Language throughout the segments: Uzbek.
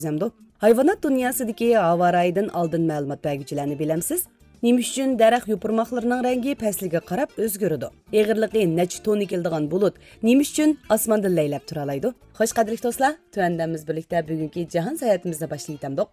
Zemdo. Hayvanat dunyosidagi havorayidan oldin ma'lumot berguvchilarni bilamsiz? Nima uchun daraxt yupurmoqlarining rangi pasliga qarab o'zgaradi? Eg'irligi necha tonna keladigan bulut nima uchun osmondan laylab tura oladi? Xo'sh, qadrli do'stlar, tuandamiz birlikda bugungi jahon sayohatimizni boshlaytamdik.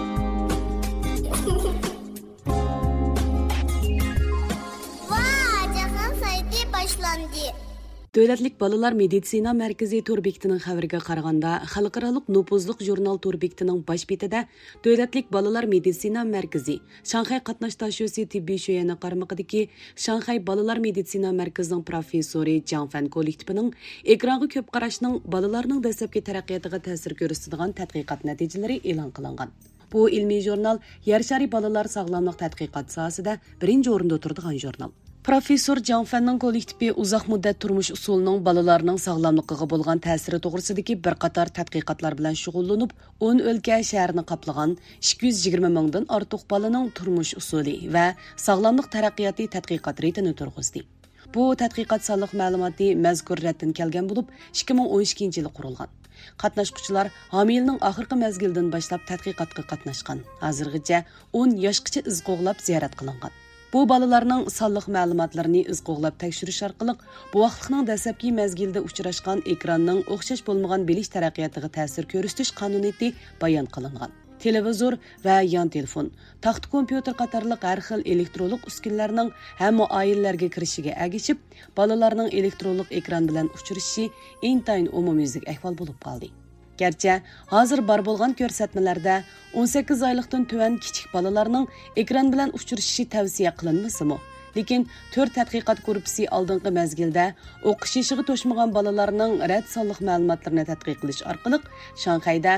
Vay, jahon sayoti boshlandi. Davlatlik balalar meditsina markazi to'r bekitining xabariga qaraganda, xalqaro nupuzliq jurnal to'r bekitining bosh betida Davlatlik balalar meditsina markazi, Shanxay qatnash tashuvchi tibbiy sho'yani qarmog'idagi Shanxay balalar meditsina markazining professori Jiang Fan kollektivining ekranga ko'p qarashning balalarning dastlabki taraqqiyotiga ta'sir ko'rsatadigan tadqiqot natijalari e'lon qilingan. Bu ilmiy jurnal Yer shari balalar sog'lomlik tadqiqot sohasida birinchi o'rinda turadigan jurnal. Professor Jiang Fanning kollektivi uzoq muddat turmush usulining balalarning sog'lomligiga bo'lgan ta'siri to'g'risidagi bir qator tadqiqotlar bilan shug'ullanib, 10 o'lka shaharni qoplagan 220 mingdan ortiq balaning turmush usuli va sog'lomlik taraqqiyoti tadqiqot reytini turg'izdi. Bu tadqiqot sonliq ma'lumoti mazkur ratdan kelgan bo'lib, 2012-yili qurilgan. Qatnashuvchilar homiylikning oxirgi mezgildan boshlab tadqiqotga qatnashgan. Hozirgacha 10 yoshgacha iz qo'g'lab ziyorat qilingan. Bu balalarning sonliq ma'lumotlarini iz qo'g'lab tekshirish orqali bu vaqtning dastlabki mezgilda uchrashgan ekranning o'xshash bo'lmagan bilish taraqqiyotiga ta'sir ko'rsatish qonuniyati bayon qilingan. Televizor va yon telefon, taxt kompyuter qatorliq har xil elektronlik uskunalarning hamma oilalarga kirishiga agishib, balalarning elektronlik ekran bilan uchrashishi intayin umumyuzlik ahvol bo'lib qoldi. Gerçi hazır bar bo'lgan ko'rsatmalarda 18 oylikdan tuvan kichik balalarning ekran bilan uchrashishi tavsiya qilinmasa-mu, lekin 4 tadqiqot guruhi oldingi mezgilda o'qish yoshiga to'shmagan balalarning rad sonliq ma'lumotlarini tadqiq qilish orqali Shanxayda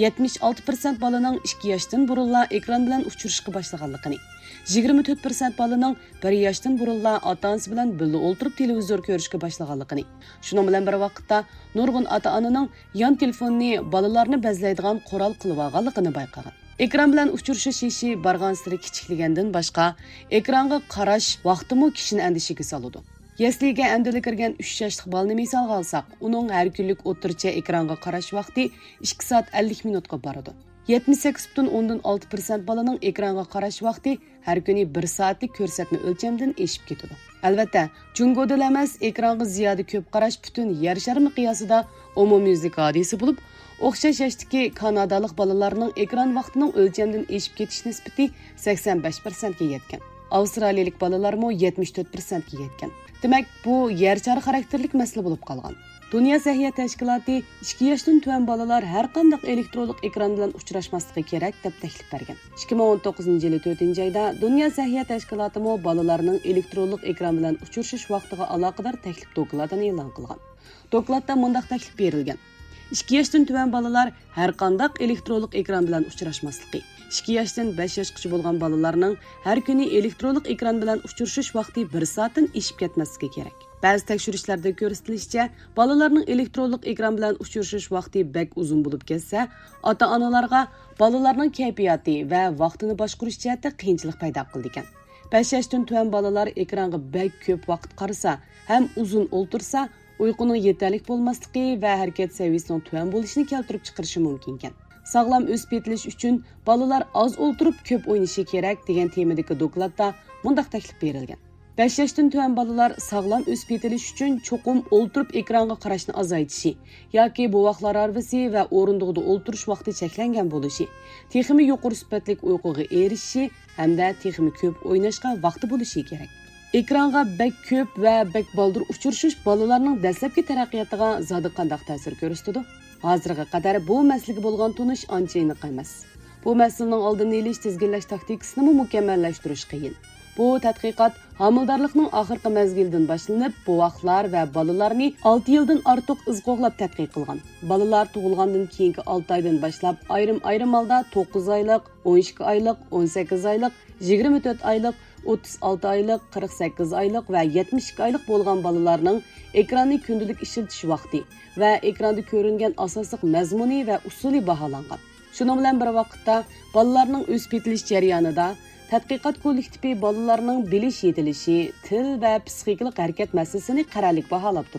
76% balaning 2 yoshdan burunla ekran bilan uchrashishga boshlaganligini, 24% balaning 1 yoshdan burunla ota-onasi bilan birga o'tirib televizor ko'rishga boshlaganligini, shuning bilan bir vaqtda nurg'un ota-onaning yon telefonini balalarni bezlaydigan qurol qilib olganligini bayqagan. Ekran bilan uchrashish ishi bargan siri kichikligandan boshqa ekranga qarash vaqtimi kishini andishiga soladi. Yasliga amdili kirgan 3 yoshlik bolani misol olsak, uning har kunlik o'tircha ekranga qarash vaqti 2 soat 50 minutga boradi. 78,6% balaning ekranga qarash vaqti har kuni 1 soatlik ko'rsatma o'lchamdan eshib ketadi. Albatta, Jungoda emas, ekranga ziyoda ko'p qarash butun yer shari miqyosida umumyuzlik hodisa bo'lib, o'xshash yoshdagi kanadalik balalarning ekran vaqtining o'lchamdan eshib ketish nisbati 85% ga yetgan. Avstraliyalik balalarmo 74% ga yetgan. Demak, bu yer shari xarakterlik masala bo'lib qolgan. Dünya Səhiyyə Təşkilatı 2 yoshdan tuvan balalar har qanday elektronlik ekran bilan uchrashmasligi kerak deb taklif bergan. 2019-yili 4-oyda Dünya Səhiyyə Təşkilatı mo balalarning elektronlik ekran bilan uchrashish vaqtiga aloqador taklif dokladini e'lon qilgan. Dokladda mundaq taklif berilgan. 2 yoshdan tuvan balalar har qanday elektronlik ekran bilan uchrashmasligi, 2 yoshdan 5 yoshgacha bo'lgan balalarning har kuni elektronlik ekran bilan uchrashish vaqti 1 soatdan eshib ketmasligi kerak. Ba'zi tekshirishlarda ko'rsatilishicha, balalarning elektronlik ekran bilan uchrashish vaqti bek uzun bo'lib ketsa, ota-onalarga balalarning kayfiyati va vaqtini boshqarish jihatda qiyinchilik paydo qildi ekan. 5 yoshdan tuvan balalar ekranga bek ko'p vaqt qarasa, ham uzun o'ltirsa, uyquning yetarli bo'lmasligi va harakat saviyasining tuvan bo'lishini keltirib chiqarishi mumkin ekan. Sog'lom o'sib yetilish uchun balalar oz o'ltirib ko'p o'ynashi kerak degan temadagi dokladda mundaq taklif berilgan. 5 yoshdan tuvan balalar sog'lom o'sib yetilish uchun cho'qim o'ltirib ekranga qarashni azaytishi yoki bu vaqtlar orasi va o'rindig'ida o'ltirish vaqti cheklangan bo'lishi, texmi yuqori sifatli uyquga erishishi hamda texmi ko'p o'ynashga vaqti bo'lishi kerak. Ekranga bek ko'p va bek baldur uchrashish balalarning dastlabki taraqqiyotiga zodi qanday ta'sir ko'rsatadi? Hozirga qadar bu masalaga bo'lgan tunish ancha aniq emas. Bu masalaning oldini olish, tizginlash taktikasini mukammallashtirish qiyin. Bu tadqiqot homildorlikning oxirgi mezgildan boshlanib, bu vaqtlar va balalarni 6 yildan ortiq iz qo'g'lab tadqiq qilgan. Balalar tug'ilgandan keyingi 6 oydan boshlab ayrim holda 9 oylik, 12 oylik, 18 oylik, 24 oylik, 36 oylik, 48 oylik va 72 oylik bo'lgan balalarning ekranni kundalik ishlatish vaqti va ekranda ko'ringan asosiy mazmuni va usuli baholangan. Shuning bilan bir vaqtda balalarning o'sib yetilish jarayonida tadqiqot kollektivi balalarning bilish yetilishi, til va psixikalik harakat masalasini qaralik baholab turgan.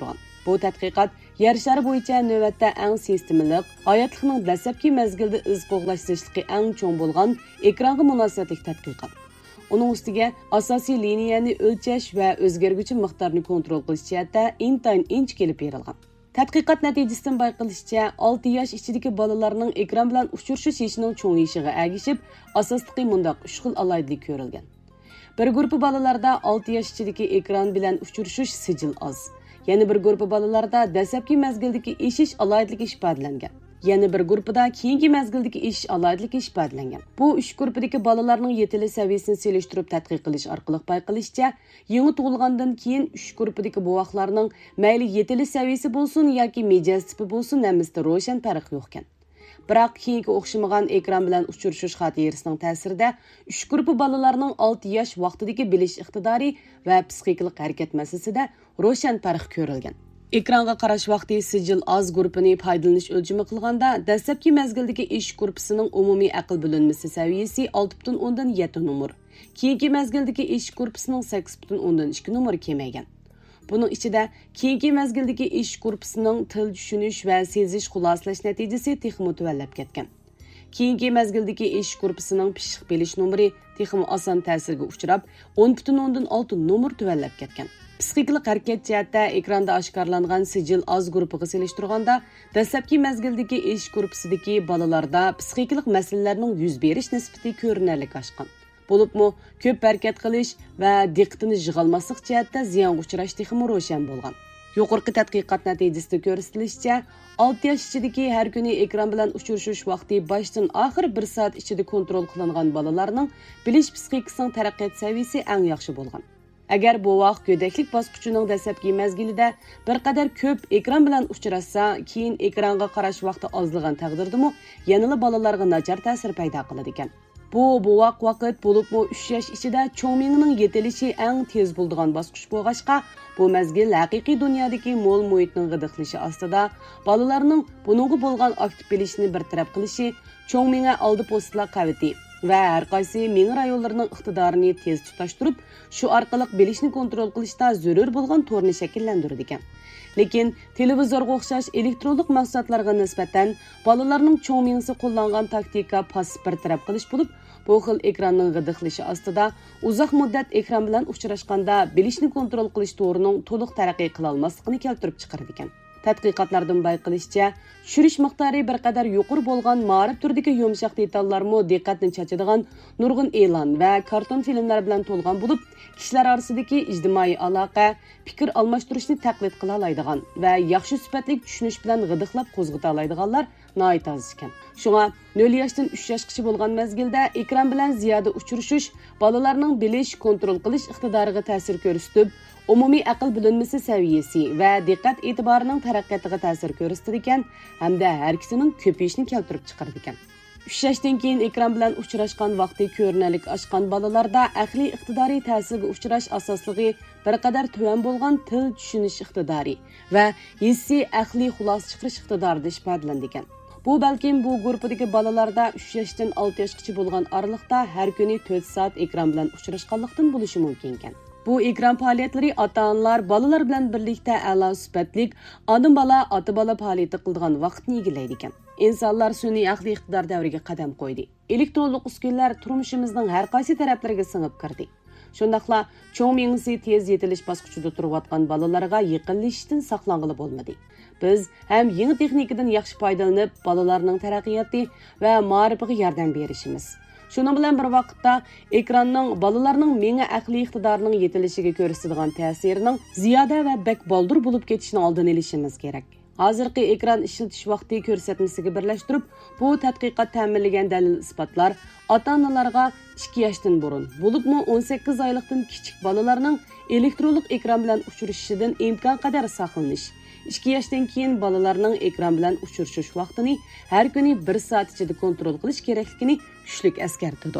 Bu tadqiqot yer shari bo'yicha navbatda eng sistemalik, hayotlikning dastlabki mezgilda iz qo'g'lash zichligi eng cho'ng bo'lgan ekronga munosabatli tadqiqot. Uning ustiga asosiy liniyani o'lchash va o'zgarguvchi miqdorni kontrol qilish jihatda intayin inch kelib berilgan. Tadqiqot natijasidan bayqalishicha 6 yosh ichidagi bolalarning ekran bilan uchrashish yoshining cho'ngayishiga ergishib, asosliqi mundaq 3 xil alaydilik ko'rilgan. Bir guruhi bolalarda 6 yosh ichidagi ekran bilan uchrashish sijil oz. Yana bir guruhi bolalarda dastlabki mezgildagi eshish alayidligi ifodalangan. Yana bir guruhida keyingi mezgildagi eshish alayidligi ifodalangan. Bu 3 guruhdagi bolalarning yetili saviyasini selishtirib tadqiq qilish orqali bayqalishicha, yangi tug'ilgandan keyin 3 guruhdagi bovoqlarning mayli yetili saviyasi bo'lsin yoki mijoz tipi bo'lsin, hammasi ro'shan farq yo'q ekan. Biroq keyingi o'xshamagan ekran bilan uchrashish xotirasining ta'sirida 3 guruhi bolalarning 6 yosh vaqtidagi bilish iqtidori va psixikalik harakat masalasida ro'shan farq ko'rilgan. Ekronga qarash vaqti sijil oz guruhini foydalanish o'lchami qilganda, dastlabki mezgildagi ish guruhining umumiy aql bo'linmasi saviyasi 6.10 dan 7 numr. Keyingi mezgildagi ish guruhining 8.10 dan 2 numr kamaygan. Buning ichida keyingi mezgildagi ish guruhining til tushunish va sezish xuloslash natijasi texmo tuvallab ketgan. Keyingi mezgildagi ish guruhining pishiq bilish numri texmo oson ta'sirga uchrab 10.10 dan 6 numr tuvallab ketgan. Psixikalik harakat jihatda ekranda oshkorlangan sijil oz guruhiga selishtirganda, dastlabki mezgildagi ish guruhisidagi bolalarda psixikalik masalalarning yuz berish nisbati ko'rinarli oshgan. Bo'libmi, ko'p harakat qilish va diqqatini yig'olmaslik jihatda ziyonga uchrash texmo ro'shan bo'lgan. Yuqorqi tadqiqot natijasida ko'rsatilishicha, 6 yosh ichidagi har kuni ekran bilan uchrashish vaqti boshdan oxir 1 soat ichida kontrol qilingan bolalarning bilish psixikasining taraqqiyot saviyasi eng yaxshi bo'lgan. Agar bu vaqt go'daklik bosqichining dastlabki mezgilida bir qadar ko'p ekran bilan uchrashsa, keyin ekronga qarash vaqti ozligan taqdirdami, yanada bolalarga nachar ta'sir paydo qiladi ekan. Bu vaqt bo'libmi 3 yosh ichida cho'ng miyaning yetilishi eng tez bo'ladigan bosqich bo'lg'achqa, bu mezgil haqiqiy dunyodagi mo'l muhitning g'idiqlishi ostida bolalarning buningga bo'lgan aktiv bilishini bartaraf qilishi, cho'ng miya oldi postlar qavati va har qaysi miya rayonlarining iqtidorini tez tutashtirib, shu orqali bilishni kontrol qilishda zarur bo'lgan to'rni shakllantiradi ekan. Lekin televizorga o'xshash elektronlik mahsulotlarga nisbatan bolalarning cho'ng miyasi qo'llangan taktika passiv bartaraf qilish bo'lib, bu xil ekranning g'idiqlishi ostida uzoq muddat ekran bilan uchrashganda bilishni kontrol qilish to'rining to'liq taraqqiy qila olmasligini keltirib chiqaradi ekan. Tadqiqotlardan bayqilishicha, tushirish miqdori bir qadar yuqori bo'lgan ma'rif turdagi yumshoq detallarmi diqqatni chachadigan nurg'un e'lon va karton filmlar bilan to'lgan bo'lib, kishilar orasidagi ijtimoiy aloqa, fikr almashtirishni taqlid qila oladigan va yaxshi sifatli tushunish bilan g'idiqlab qo'zg'ata oladiganlar nihoyat oz ekan. Shunga 0 yoshdan 3 yoshgacha bo'lgan mezgilda ekran bilan ziyoda uchrashish bolalarning bilish, kontrol qilish iqtidoriga ta'sir ko'rsatib, umumiy aql bo'linmasi saviyasi va diqqat e'tiborining taraqqiyotiga ta'sir ko'rsatadi ekan, hamda har ikkisining ko'payishini keltirib chiqaradi ekan. 3 yoshdan keyin ekran bilan uchrashgan vaqti ko'rinarli oshgan bolalarda aqliy iqtidoriy ta'sirga uchrash asosligi bir qadar tuvan bo'lgan til tushunish iqtidori va hissiy aqliy xulosa chiqarish iqtidorida ifodalandi ekan. Bu balkim bu guruhdagi bolalarda 3 yoshdan 6 yoshgacha bo'lgan oraliqda har kuni 4 soat ekran bilan uchrashganlikdan bo'lishi mumkin ekan. Bu ekran faoliyatlari ota-onalar bolalar bilan birlikda a'lo sifatlik ona-bola, ota-bola faoliyati qiladigan vaqtni egallaydi ekan. İnsanlar sun'iy aqliy iqtidor davriga qadam qo'ydi. Elektronlik uskunalar turmushimizning har qaysi taraflariga singib kirdi. Shundaqla cho'ng miyasi tez yetilish bosqichida turayotgan bolalarga yaqinlashishdan saqlang'ili bo'lmadi. Biz ham yangi texnikadan yaxshi foydalanib, bolalarning taraqqiyoti va ma'rifiga yordam berishimiz. Şunun bilan bir vaqtda ekranning bolalarning miya aqliy iqtidorining yetilishiga ko'rsatadigan ta'sirining ziyoda va bak boldur bo'lib ketishini oldini olishimiz kerak. Hozirgi ekran ishlatish vaqti ko'rsatmasiga birlashtirib, bu tadqiqot ta'minlagan dalil isbotlar ota-onalarga 2 yoshdan burun, bo'libmi 18 oylikdan kichik bolalarning elektronlik ekran bilan uchrashishidan imkon qadar saqlanish. 2 yoshdan keyin bolalarning ekran bilan uchrashish vaqtini har kuni 1 soat ichida kontrol qilish kerakligini kuchlik eskartadi.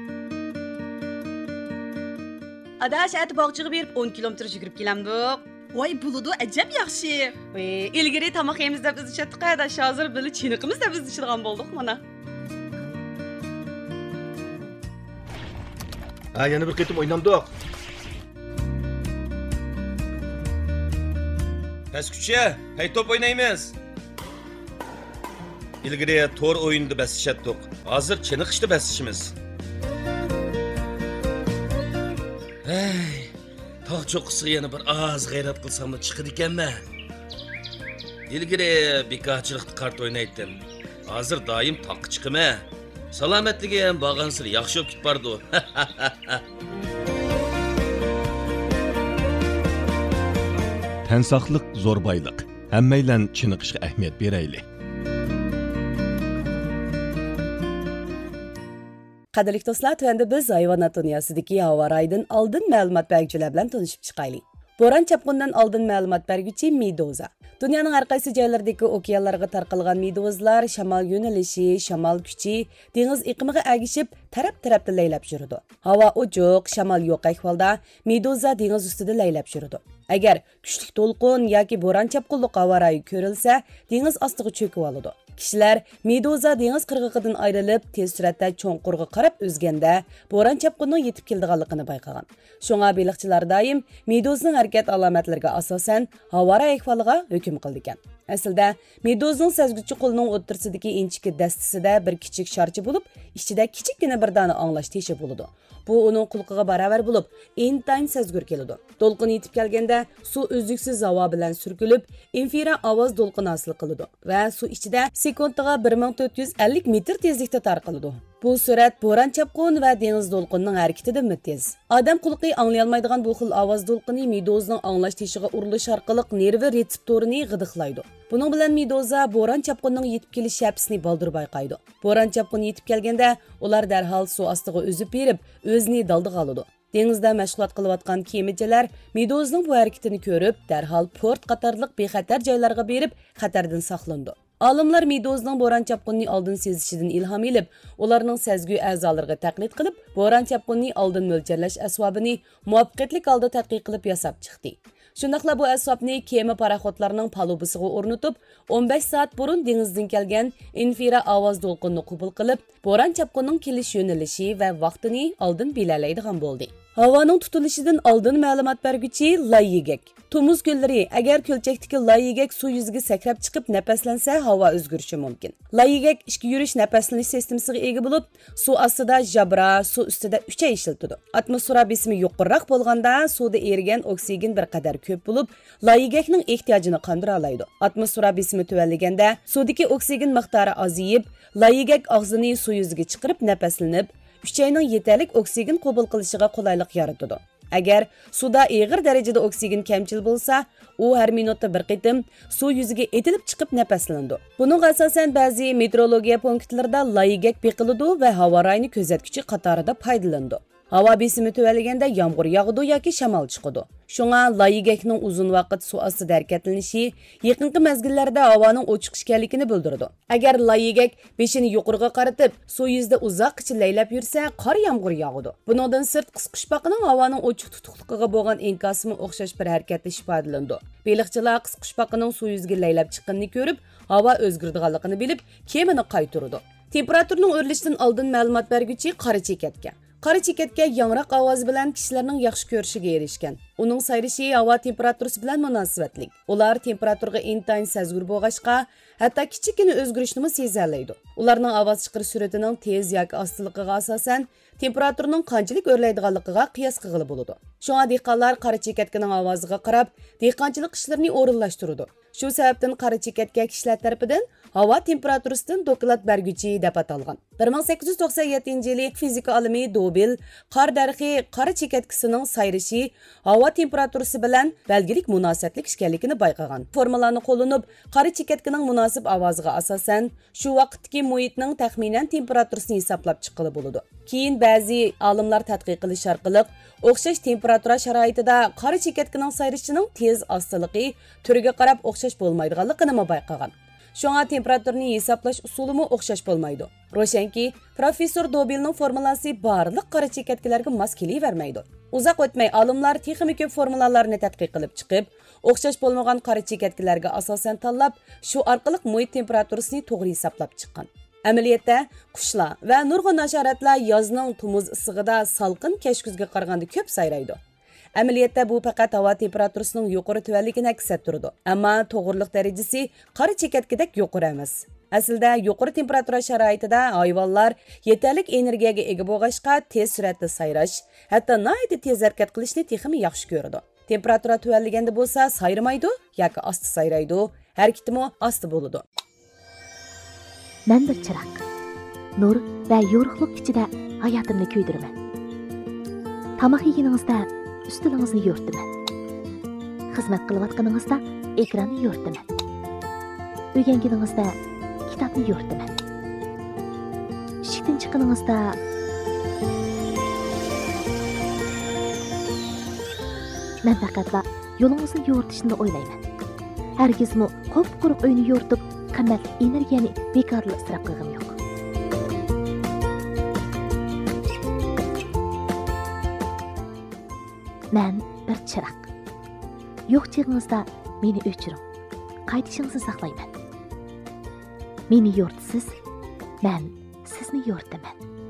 Adash at bog'chiga berib 10 kilometr yugurib kelamdik. Voy buludu ajab yaxshi. Ilgari tomoq yeymiz deb biz chatdik, adash hozir bili chiniqimiz deb biz ichirgan bo'ldik mana. Yana bir qitim o'ynamdik. Pesküçe, hey top oynaymiz. İlgiri tor oyunda besişettik. Hazır çınıkışta besişimiz. Hey, tağ çok kısa yana bir az gayret kılsam da çıkır ikenme. İlgiri bekahçılıkta kart oynaydım. Hazır daim taqı çıkıma. Salametliğe bağansır yaxşı öp git bardı. Tensaqlıq zorbaylıq. Həmməylə çiniqişə əhmiyyət verəyli. Qadirli dostlar, tövəndə biz hayvanat dünyasındakı hava rayından aldın məlumat bərgücülər bilan tanışıb çıxaylı. Boran çapqından aldın məlumat bərgücü Meduza. Dünyanın hər qaysı joylaridagi okeanlarga tarqalgan meduzlar shamol yo'nalishi, shamol kuchi, dengiz iqimiga agishib taraf-tarafda laylab yuradi. Havo ochiq, shamol yo'q ahvolda meduza dengiz ustida laylab yuradi. Agar kuchli to'lqin yoki bo'ron chapqinlik havo rayi ko'rilsa, dengiz ostiga cho'kib oladi. Kishilar meduza dengiz qirg'og'idan ayrilib, tez suratda cho'nqurga qarab o'zganda bo'ron chapqinning yetib kelganligini bayqagan. Shunga baliqchilar doim meduzaning harakat alomatlariga asosan havo rayi ahvoliga hukm qildi ekan. Aslida meduzaning sezguchi qo'lining o'ttirsidagi inchiki dastisida bir kichik sharcha bo'lib, ichida kichikkina bir dona anglash teshi bo'ladi. Bu uning qulqiga baravar bo'lib, intayin sezgur keladi. To'lqin yetib kelganda suv uzluksiz havo bilan surkilib, infira ovoz to'lqini hosil qiladi va suv ichida sekundiga 1450 metr tezlikda tarqaladi. Bu surat bo'ron chapqin va dengiz to'lqinining harakatidan tez. Odam qulqi anglay olmaydigan bu xil ovoz to'lqini meduzaning anglash teshiga urilish orqali nervi retseptorini g'idiqlaydi. Buning bilan meduza bo'ron chapqinining yetib kelish shapsini baldir bayqaydi. Bo'ron chapqini yetib kelganda ular darhol suv ostiga o'zib berib, o'zini daldiga oladi. Dengizda mashg'ulot qilayotgan kemachilar meduzaning bu harakatini ko'rib, darhol port qatorliq bexatar joylarga berib, xatardan saqlandi. Olimlar meduzaning bo'ron chapqinini oldin sezishidan ilhom olib, ularning sezgi a'zolariga taqlid qilib, bo'ron chapqinini oldin mo'ljallash asbobini muvaffaqiyatli holda tadqiq qilib yasab chiqdi. Shundaqla bu asbobni kema paraxodlarining palubasiga o'rnatib, 15 soat burun dengizdan kelgan infira ovoz to'lqinini qabul qilib, bo'ron chapqinining kelish yo'nalishi va vaqtini oldin belgilaydigan bo'ldi. Havoning tutilishidan oldin ma'lumot berguchi layyigak. Tumuz ko'llari agar ko'lchakdagi layyigak suv yuziga sakrab chiqib nafaslansa, havo o'zgarishi mumkin. Layyigak ichki yurish nafaslanish sistemasiga ega bo'lib, suv ostida jabra, suv ustida uchay ishlatadi. Atmosfera besimi yuqoriroq bo'lganda suvda erigan oksigen bir qadar ko'p bo'lib, layyigakning ehtiyojini qondira oladi. Atmosfera besimi tuvanliganda suvdagi oksigen miqdori ozayib, layyigak og'zini suv yuziga chiqarib nafaslanib, uchayning yetarli oksigen qabul qilishiga qulaylik yaratadi. Agar suvda og'ir darajada oksigen kamchil bo'lsa, u har minutda bir qitim suv yuziga etilib chiqib nafaslanadi. Buningga asosan ba'zi meteorologiya punktlarida layyigak beqiladi va havo rayini kuzatuvchi qatorida foydalanadi. Havo besimi tuvalganda yomg'ir yog'adi yoki shamol chiqadi. Shunga layyigakning uzun vaqt suv ostida harakatlanishi yaqinqi mezgillarda havoning ochiq ekanligini bildiradi. Agar layyigak beshini yuqoriga qaratib, suv yuzida uzoqcha laylab yursa, qor yomg'ir yog'adi. Buningdan sirt qisqichpaqning havoning ochiq tutuqligiga bo'lgan inkosimi o'xshash bir harakatda ifodalanadi. Baliqchilar qisqichpaqining suv yuziga laylab chiqqanini ko'rib, havo o'zgaradiganligini bilib, kemani qaytaradi. Temperaturning o'rlishidan oldin ma'lumot berguchi qora chekatga. Qora chekatga yangroq ovoz bilan kishilarning yaxshi ko'rishiga erishgan. Uning sayrishi havo temperaturasi bilan munosabatlik. Ular temperaturga intayin sezgur bo'lg'achqa, hatto kichikina o'zgarishni sezalaydi. Ularning ovoz chiqarish sur'atining tez yoki ostiligiga asosan temperaturning qanchalik o'rlaydiganligiga qiyos qilib bo'ladi. Shunga dehqonlar qora chekatkaning ovoziga qarab, dehqonchilik ishlarini o'rinlashtiradi. Shu sababdan qora chekatga kishilar tarafidan havo temperaturasidan doklad berguchi deb atalgan. 1897-yili fizika olimi Dobil qor darxi qora chekatkasining sayrishi havo temperaturasi bilan belgilik munosabatlik ekanligini bayqagan. Formulani qo'llanib, qora chekatkaning munosib ovoziga asosan shu vaqtdagi muhitning taxminan temperaturasini hisoblab chiqilib bo'ladi. Keyin ba'zi olimlar tadqiq qilish orqali o'xshash temperatura sharoitida qora chekatkaning sayrishining tez ostiligi turiga qarab o'xshash bo'lmaydiganligini bayqagan. Shunga temperaturani hisoblash usulimi o'xshash bo'lmaydi. Ro'shanki, professor Dobilning formulasi barliq qora chekatkalarga mos kelavermaydi. Uzoq o'tmay olimlar texnik ko'p formulalarni tadqiq qilib chiqib, o'xshash bo'lmagan qora chekatkalarga asosan tanlab, shu orqali muhit temperaturasini to'g'ri hisoblab chiqqan. Amaliyotda qushlar va nurg'un hasharotlar yozning tumuz issig'ida salqin kech kuzga qaraganda ko'p sayraydi. Amaliyotda bu faqat havo temperaturasining yuqori tuvanligini aks ettiradi. Ammo to'g'riliq darajasi qora chekatkidek yuqori emas. Aslida yuqori temperatura sharoitida hayvonlar yetarlik energiyaga ega bo'lg'achqa tez suratda sayrash, hatto nihoyatda tez harakat qilishni texmi yaxshi ko'radi. Temperatura tuvanliganda bo'lsa sayramaydi yoki asta sayraydi, harakatimi asta bo'ladi. Men bir chiroq. Nur va yorug'lik ichida hayotimni kuydiraman. Tamoq yeganingizda ustilingizni yo'rtaman. Xizmat qilayotganingizda ekronni yo'rtaman. O'rganganingizda kitobni yo'rtaman. Ishdan chiqqaningizda men faqatla yo'lingizni yo'rtishni o'ylayman. Hargizmi qop-quruq uyni yo'rtib, qimmatli energiyani bekorli isrof qilgim yo'q. Men bir chiroq. Yo'q chig'ingizda meni o'chiring. Qaytishingizni saqlayman. Meni yo'rtisiz, men sizni yo'rtaman.